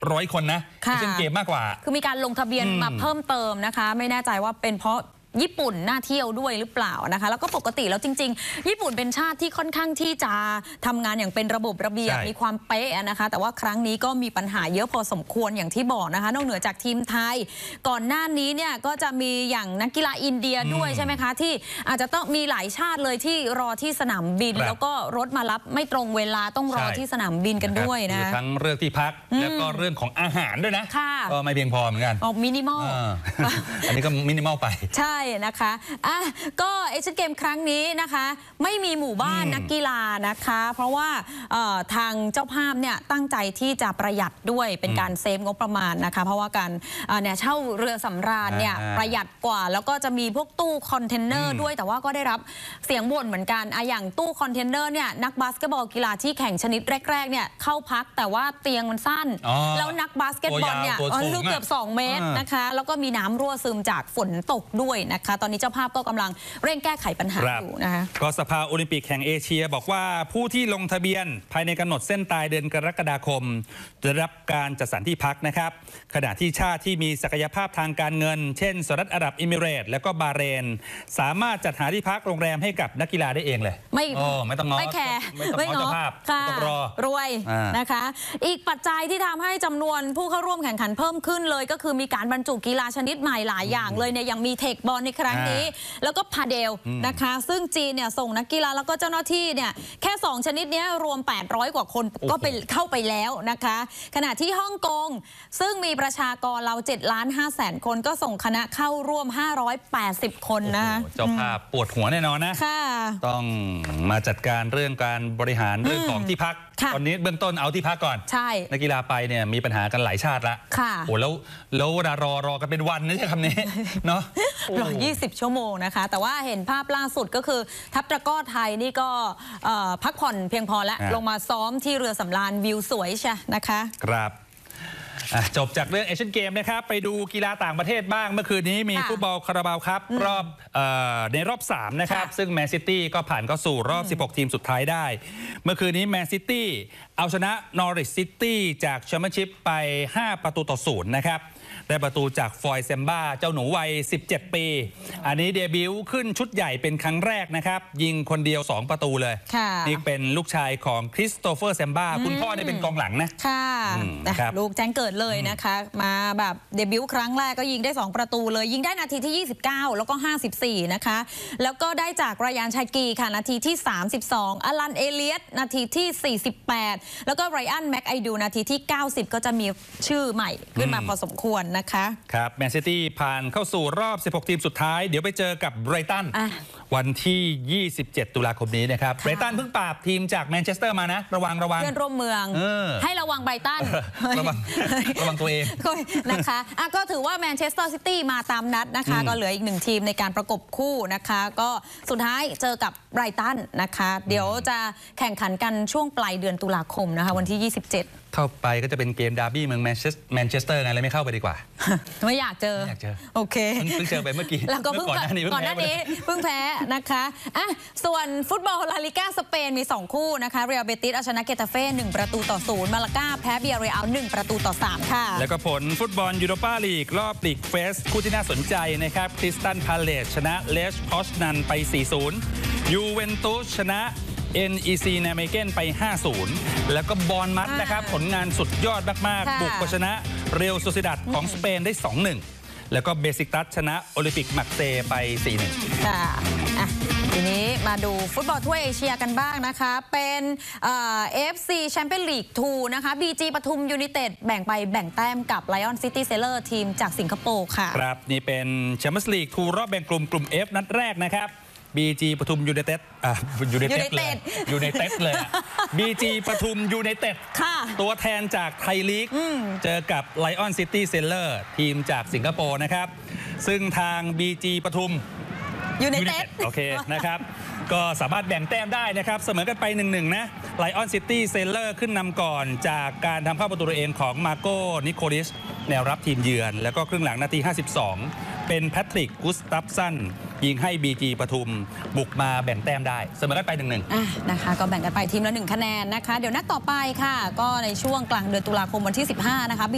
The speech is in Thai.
100 คนนะเอเชียนเกมมากกว่าคือมีการลงทะเบียนมาเพิ่มเติมนะคะไม่แน่ใจว่าเป็นเพราะญี่ปุ่นน่าเที่ยวด้วยหรือเปล่านะคะแล้วก็ปกติแล้วจริงๆญี่ปุ่นเป็นชาติที่ค่อนข้างที่จะทำงานอย่างเป็นระบบระเบียบมีความเป๊ะนะคะแต่ว่าครั้งนี้ก็มีปัญหาเยอะพอสมควรอย่างที่บอกนะคะนอกเหนือจากทีมไทยก่อนหน้านี้เนี่ยก็จะมีอย่างนักกีฬาอินเดียด้วยใช่ไหมคะที่อาจจะต้องมีหลายชาติเลยที่รอที่สนามบินแล้วก็รถมารับไม่ตรงเวลาต้องรอที่สนามบินกันด้วยนะทั้งเรื่องที่พักแล้วก็เรื่องของอาหารด้วยนะก็ไม่เพียงพอเหมือนกันมินิมอลอันนี้ก็มินิมอลไปใช่นะคะก็เอเชียนเกมครั้งนี้นะคะไม่มีหมู่บ้านนักกีฬานะคะเพราะว่าทางเจ้าภาพเนี่ยตั้งใจที่จะประหยัดด้วยเป็นการเซฟงบประมาณนะคะเพราะว่าการเนี่ยเช่าเรือสำราญเนี่ยประหยัดกว่าแล้วก็จะมีพวกตู้คอนเทนเนอร์ด้วยแต่ว่าก็ได้รับเสียงบ่นเหมือนกันอย่างตู้คอนเทนเนอร์เนี่ยนักบาสเกตบอลกีฬาที่แข่งชนิดแรกๆเนี่ยเข้าพักแต่ว่าเตียงมันสั้นแล้วนักบาสเกตบอลเนี่ยลึกเกือบ2 เมตรนะคะแล้วก็มีน้ำรั่วซึมจากฝนตกด้วยนะคะตอนนี้เจ้าภาพก็กำลังเร่งแก้ไขปัญหาอยู่นะคะก็สภาโอลิมปิกแห่งเอเชียบอกว่าผู้ที่ลงทะเบียนภายในกำหนดเส้นตายเดือนกรกฎาคมจะได้รับการจัดสรรที่พักนะครับขณะที่ชาติที่มีศักยภาพทางการเงินเช่นสหรัฐอาหรับเอมิเรตส์และก็บาห์เรนสามารถจัดหาที่พักโรงแรมให้กับนักกีฬาได้เองเลยไม่ต้องง้อไม่แคร์ไม่ต้องง้อเจ้าภาพต้องรวยนะคะอีกปัจจัยที่ทำให้จำนวนผู้เข้าร่วมแข่งขันเพิ่มขึ้นเลยก็คือมีการบรรจุกีฬาชนิดใหม่หลายอย่างเลยเนี่ยยังมีเทคบอลในครั้งนี้แล้วก็พาเดลนะคะซึ่งจีนเนี่ยส่งนักกีฬาแล้วก็เจ้าหน้าที่เนี่ยแค่2ชนิดนี้รวม800 กว่าคนก็ไปเข้าไปแล้วนะคะขณะที่ฮ่องกงซึ่งมีประชากรเรา7,500,000 คนก็ส่งคณะเข้าร่วม580 คนนะคะเจ้าภาพปวดหัวแน่นอนนะต้องมาจัดการเรื่องการบริหารเรื่องของที่พักตอนนี้เบื้องต้นเอาที่พักก่อนใช่นักกีฬาไปเนี่ยมีปัญหากันหลายชาติละโอ้แล้วเวลารอกันเป็นวันนะใช่คำนี้เนาะรอ20 ชั่วโมงนะคะแต่ว่าเห็นภาพล่าสุดก็คือทัพตะกร้อไทยนี่ก็พักผ่อนเพียงพอแล้วลงมาซ้อมที่เรือสำราญวิวสวยใช่นะคะครับจบจากเรื่องเอเชียนเกมนะครับไปดูกีฬาต่างประเทศบ้างเมื่อคืนนี้มีฟุตบอลคาราบาวครับในรอบ3นะครับซึ่งแมนซิตี้ก็ผ่านเข้าสู่รอบ16 ทีมสุดท้ายได้เมื่อคืนนี้แมนซิตี้เอาชนะนอริชซิตี้จากแชมเปี้ยนชิพไป5-0นะครับได้ประตูจากฟอยเซมบ้าเจ้าหนูวัย17 ปีอันนี้เดบิวต์ขึ้นชุดใหญ่เป็นครั้งแรกนะครับยิงคนเดียว2 ประตูเลยนี่เป็นลูกชายของคริสโตเฟอร์เซมบ้าคุณพ่อเนี่ยเป็นกองหลังนะค่ะลูกแจ้งเกิดเลยนะคะมาแบบเดบิวต์ครั้งแรกก็ยิงได้2 ประตูเลยยิงได้นาทีที่29แล้วก็54นะคะแล้วก็ได้จากรายานชากีค่ะนาทีที่32อลันเอเลียตนาทีที่48แล้วก็ไรอันแม็กไอดูนาทีที่90ก็จะมีชื่อใหม่ขึ้นมาพอสมควรนะคะครับแมนซิตี้ผ่านเข้าสู่รอบ16 ทีมสุดท้ายเดี๋ยวไปเจอกับไบรตันวันที่27 ตุลาคมนี้นะครับไบรตันเพิ่งปราบทีมจากแมนเชสเตอร์มานะระวังเพื่อนร่วมเมืองให้ระวังไบรตันระวังตัวเองนะคะก็ถือว่าแมนเชสเตอร์ซิตี้มาตามนัดนะคะก็เหลืออีก1 ทีมในการประกบคู่นะคะก็สุดท้ายเจอกับไบรตันนะคะเดี๋ยวจะแข่งขันกันช่วงปลายเดือนตุลาคมนะคะวันที่27 เข้าไปก็จะเป็นเกมดาร์บี้เมืองแมนเชสเตอร์ไงเลยไม่เข้าไปดีกว่าไม่อยากเจอโอเคเพิ่งเจอไปเมื่อกี้แล้วก็ก่อนหน้านี้เพิ่งแพ้นะคะส่วนฟุตบอลลาลิก้าสเปนมี2 คู่นะคะเรอัลเบติสเอาชนะเกตาเฟ่1-0มาลาก้าแพ้เบียเรียล1-3ค่ะแล้วก็ผลฟุตบอลยูโรปาลีกรอบลีกเฟสคู่ที่น่าสนใจนะครับคริสตัลพาเลซชนะเลสพอชนันไป 4-0 ยูเวนตุสชนะ NEC นามเกนไป 5-0 แล้วก็บอร์นมัธนะครับผลงานสุดยอดมากๆบุกชนะเรอัลโซซิดัดของสเปนได้ 2-1 แล้วก็เบซิกตัสชนะโอลิมปิกมักเซไป 4-1 ค่ะทีนี้มาดูฟุตบอลถ้วยเอเชียกันบ้างนะคะเป็นAFC Champions League 2นะคะ BG ปทุมยูไนเต็ดแบ่งแต้มกับ Lion City Sailor ทีมจากสิงคโปร์ค่ะครับนี่เป็น Champions League 2รอบแบ่งกลุ่ม F นัดแรกนะครับBG ปทุมยูไนเต็ดเลย BG ปทุมยูไนเต็ดตัวแทนจากไทยลีกเจอกับ Lion City Sailor ทีมจากสิงคโปร์นะครับซึ่งทาง BG ปทุมยูไนเต็ดโอเคนะครับก็สามารถแบ่งแต้มได้นะครับเสมอกันไป 1-1 นะ Lion City Sailor ขึ้นนำก่อนจากการทำเข้าประตูตัวเองของมาโก้นิโคลิชแนวรับทีมเยือนแล้วก็ครึ่งหลังนาที52เป็นแพทริกกุสตัฟสันยิงให้ BG ปทุมบุกมาแบ่งแต้มได้เสมอกันไป 1-1 นะคะก็แบ่งกันไปทีมละ1 คะแนนนะคะเดี๋ยวนัดต่อไปค่ะก็ในช่วงกลางเดือนตุลาคมวันที่15นะคะ